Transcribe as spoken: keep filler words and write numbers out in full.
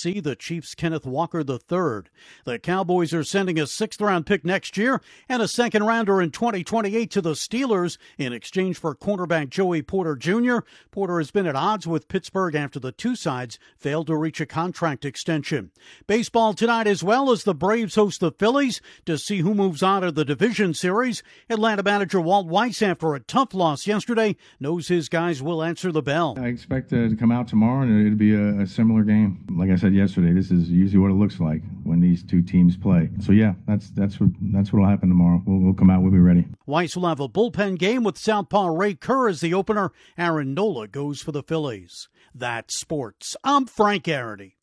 see the Chiefs' Kenneth Walker the third. The Cowboys are sending a sixth-round pick next year and a second-rounder in twenty twenty-eight to the Steelers in exchange for cornerback Joey Porter Junior Porter has been at odds with Pittsburgh after the two sides failed to reach a contract extension. Baseball tonight as well as the Braves host the Phillies to see who moves on to the division series. Atlanta manager Walt Weiss, after a tough loss yesterday, knows his guys will answer the bell. I expect to come out tomorrow and it'll be a, a similar game. Like I said yesterday, this is usually what it looks like when these two teams play. So yeah, that's that's what that's what'll happen tomorrow. We'll, we'll come out. We'll be ready. Weiss will have a bullpen game with southpaw Ray Kerr as the opener. Aaron Nola goes for the Phillies. That's sports. I'm Frank Arity.